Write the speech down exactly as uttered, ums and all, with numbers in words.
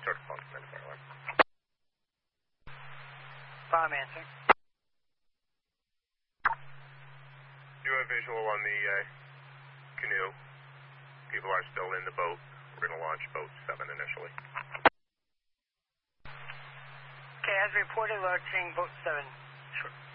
short phone, Commander Fairline. Bomb answer. You have visual on the uh, canoe. People are still in the boat. We're going to launch boat seven initially. Okay, as reported, launching boat seven. Short.